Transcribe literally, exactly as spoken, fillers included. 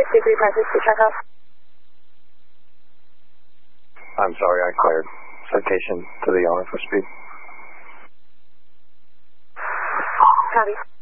sixty-three Princess to check out. I'm sorry, I cleared. Citation to the owner for speed. Copy.